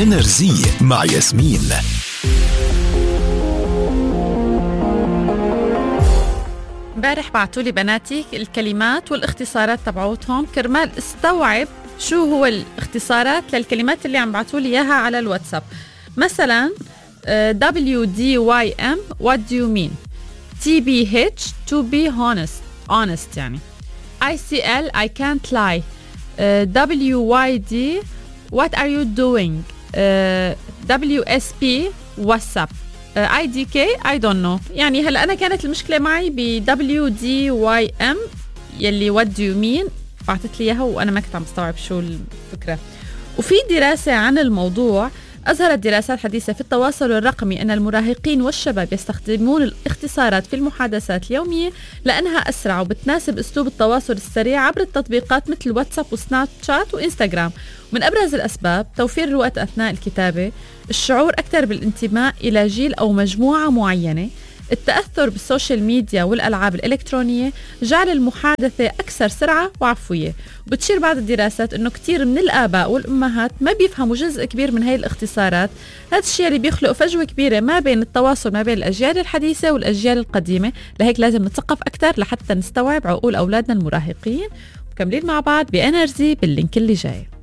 انرجي مع ياسمين. امبارح بعتولي بناتي الكلمات والاختصارات تبعوتهم كرمال استوعب شو هو الاختصارات للكلمات اللي عم بعتولي اياها على الواتساب. مثلا WDYM what do you mean, TBH to be honest يعني. ICL I can't lie, WYD what are you doing, WSP what's up, IDK I don't know. يعني هلأ أنا كانت المشكلة معي ب WDYM يلي what do you mean بعتت لي إياها وأنا ما كنت عم استوعب شو الفكرة. وفي دراسة عن الموضوع أظهرت دراسات حديثة في التواصل الرقمي أن المراهقين والشباب يستخدمون الاختصارات في المحادثات اليومية لأنها أسرع وبتناسب أسلوب التواصل السريع عبر التطبيقات مثل واتساب وسناب شات وإنستغرام. ومن أبرز الأسباب توفير الوقت أثناء الكتابة، الشعور أكثر بالانتماء إلى جيل أو مجموعة معينة، التأثر بالسوشيال ميديا والألعاب الإلكترونية، جعل المحادثة أكثر سرعة وعفوية. وبتشير بعض الدراسات أنه كتير من الآباء والأمهات ما بيفهموا جزء كبير من هاي الاختصارات. هذا الشيء اللي بيخلق فجوة كبيرة ما بين التواصل ما بين الأجيال الحديثة والأجيال القديمة. لهيك لازم نتثقف أكثر لحتى نستوعب عقول أولادنا المراهقين. وكملين مع بعض بإنرجي باللينك اللي جاي.